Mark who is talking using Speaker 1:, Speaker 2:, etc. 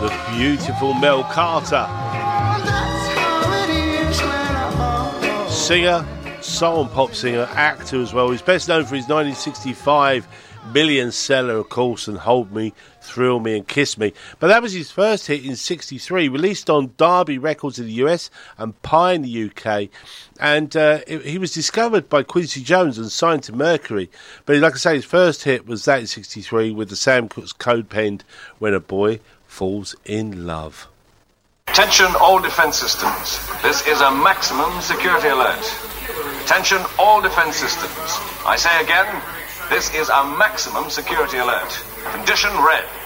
Speaker 1: The beautiful Mel Carter. Singer, soul and pop singer, actor as well. He's best known for his 1965 million seller, of course, and Hold Me, Thrill Me and Kiss Me. But that was his first hit in 1963, released on Derby Records in the US and Pye in the UK. And he was discovered by Quincy Jones and signed to Mercury. But like I say, his first hit was that in 1963 with the Sam Cooke's code penned When a Boy Falls in Love.
Speaker 2: Attention all defense systems. This is a maximum security alert. Attention all defense systems. I say again, this is a maximum security alert. Condition red.